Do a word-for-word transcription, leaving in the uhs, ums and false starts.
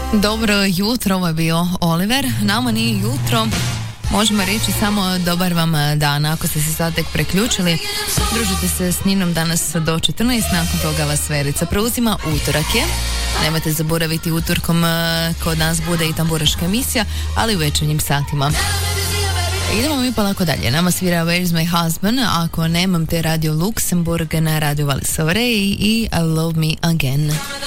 Dobro jutro, ovo je bio Oliver. Nama nije jutro, možemo reći samo dobar vam dan. Ako ste se sad tek preključili, družite se s Ninom danas do četrnaest, nakon toga vas Verica preuzima. Utorak je, nemojte zaboraviti, utorkom kod nas bude i tamburaška emisija, ali u večernjim satima. Idemo mi polako dalje. Nama svira Where's My Husband, ako nemam te Radio Luxemburg na Radio Valisovre i I Love Me Again.